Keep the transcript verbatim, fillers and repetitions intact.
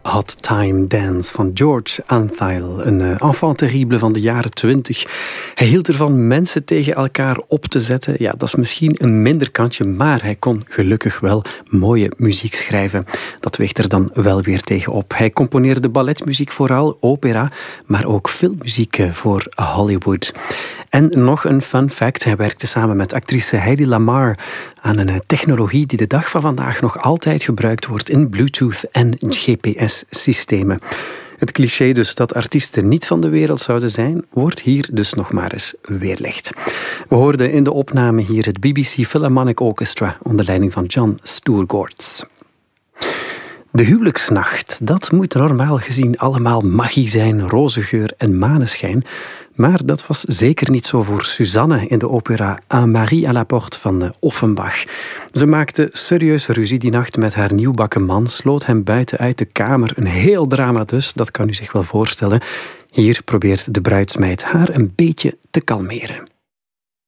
Hot Time Dance van George Antheil. Een uh, enfant terrible van de jaren twintig. Hij hield ervan mensen tegen elkaar op te zetten. Ja, dat is misschien een minder kantje, maar hij kon gelukkig wel mooie muziek schrijven. Dat weegt er dan wel weer tegen op. Hij componeerde balletmuziek vooral, opera, maar ook filmmuziek voor Hollywood. En nog een fun fact, hij werkte samen met actrice Heidi Lamar aan een technologie die de dag van vandaag nog altijd gebruikt wordt in Bluetooth en G P S-systemen. Het cliché dus dat artiesten niet van de wereld zouden zijn, wordt hier dus nog maar eens weerlegd. We hoorden in de opname hier het B B C Philharmonic Orchestra onder leiding van John Sturgords. De huwelijksnacht, dat moet normaal gezien allemaal magie zijn, roze geur en maneschijn. Maar dat was zeker niet zo voor Suzanne in de opera Un Mari à la Porte van Offenbach. Ze maakte serieus ruzie die nacht met haar nieuwbakken man, sloot hem buiten uit de kamer. Een heel drama dus, dat kan u zich wel voorstellen. Hier probeert de bruidsmeid haar een beetje te kalmeren.